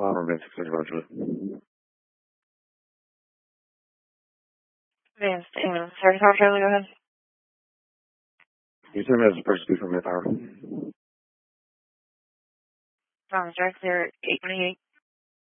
Advanced 6 Roger. Advanced ambulance. Sorry, Charlie, go ahead. You said as a person from Mayflower. Direct there, 828.